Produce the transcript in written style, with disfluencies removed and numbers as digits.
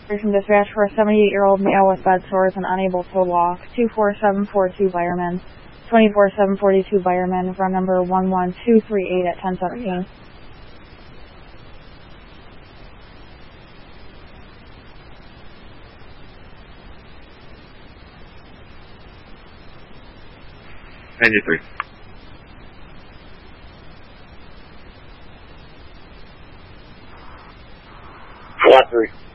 From dispatch for a 78-year-old male with bed sores and unable to walk. 24742 Byerman. 24742 Byerman. Run number 11238 at 1017. Three. Flat 3.